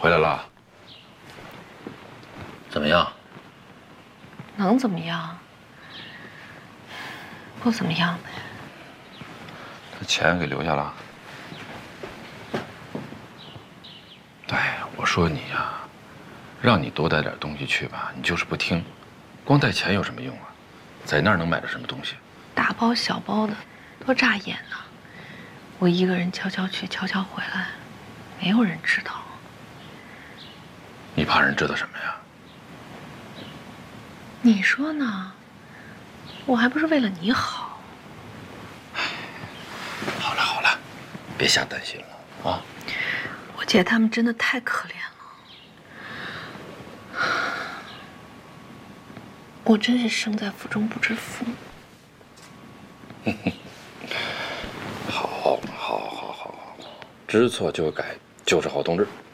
回来了。怎么样？ 能怎么样？不怎么样呗。 这钱给留下了。对，我说你呀，让你多带点东西去吧，你就是不听。光带钱有什么用啊？在那儿能买着什么东西？ 大包小包的，多扎眼呢。我一个人悄悄去，悄悄回来，没有人知道。 你怕人知道什么呀？ 你说呢？我还不是为了你好。 好了好了，别瞎担心了啊！ 我姐他们真的太可怜了，我真是生在福中不知福。 好，知错就改，就是好同志。